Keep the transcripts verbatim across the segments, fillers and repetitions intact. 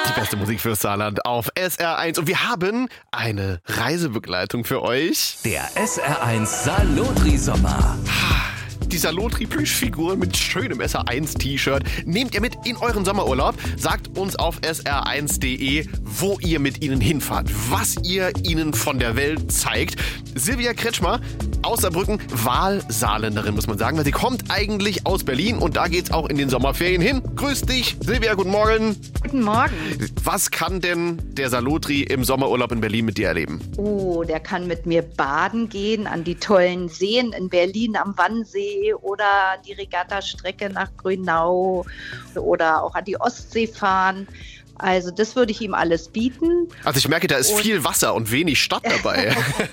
Die beste Musik fürs Saarland auf S R eins. Und wir haben eine Reisebegleitung für euch. Der S R eins Salotri-Sommer. Die Salotri-Plüschfigur mit schönem S R eins T-Shirt nehmt ihr mit in euren Sommerurlaub. Sagt uns auf S R eins Punkt de, wo ihr mit ihnen hinfahrt, was ihr ihnen von der Welt zeigt. Silvia Kretschmer aus Saarbrücken, Wahlsaarländerin, muss man sagen, weil sie kommt eigentlich aus Berlin und da geht's auch in den Sommerferien hin. Grüß dich, Silvia, guten Morgen. Guten Morgen. Was kann denn der Salotri im Sommerurlaub in Berlin mit dir erleben? Oh, der kann mit mir baden gehen an die tollen Seen in Berlin am Wannsee oder die Regattastrecke nach Grünau oder auch an die Ostsee fahren. Also das würde ich ihm alles bieten. Also ich merke, da ist und viel Wasser und wenig Stadt dabei.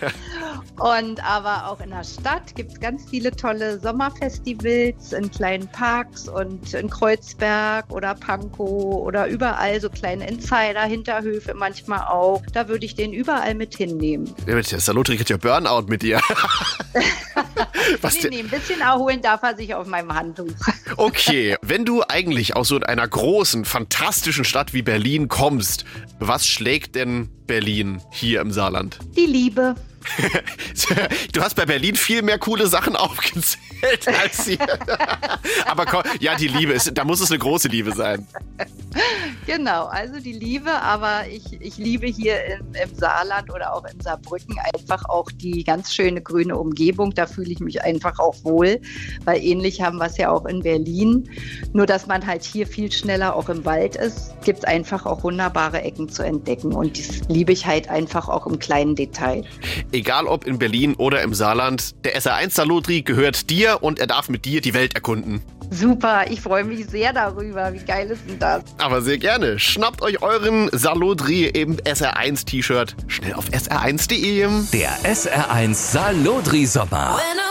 Und aber auch in der Stadt gibt es ganz viele tolle Sommerfestivals in kleinen Parks und in Kreuzberg oder Pankow oder überall so kleine Insider, Hinterhöfe manchmal auch. Da würde ich den überall mit hinnehmen. Ja, der Salotri kriegt ja Burnout mit dir. Was nee, nee, ein bisschen erholen darf er sich auf meinem Handtuch. Okay, wenn du eigentlich aus so einer großen, fantastischen Stadt wie Berlin kommst, was schlägt denn Berlin hier im Saarland? Die Liebe. Du hast bei Berlin viel mehr coole Sachen aufgezählt als hier. Aber komm, ja, die Liebe, ist, da muss es eine große Liebe sein. Genau, also die Liebe, aber ich, ich liebe hier im, im Saarland oder auch in Saarbrücken einfach auch die ganz schöne grüne Umgebung. Da fühle ich mich einfach auch wohl, weil ähnlich haben wir es ja auch in Berlin. Nur, dass man halt hier viel schneller auch im Wald ist, gibt es einfach auch wunderbare Ecken zu entdecken und das liebe ich halt einfach auch im kleinen Detail. Egal ob in Berlin oder im Saarland, der S R eins Salotri gehört dir und er darf mit dir die Welt erkunden. Super, ich freue mich sehr darüber. Wie geil ist denn das? Aber sehr gerne. Schnappt euch euren Salotri im S R eins T-Shirt schnell auf S R eins Punkt de. Der S R eins Salotri-Sommer.